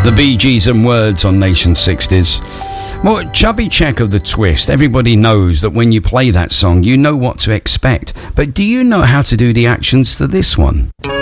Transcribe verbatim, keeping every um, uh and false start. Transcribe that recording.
The Bee Gees and Words on Nation sixties. Well, Chubby Check of the Twist. Everybody knows that when you play that song, you know what to expect. But do you know how to do the actions to this one?